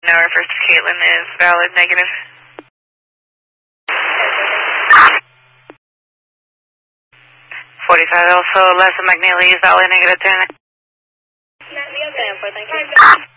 no, reverse to Caitlin is valid, negative. 45 also, less than McNeely is valid, negative 10. Thank you.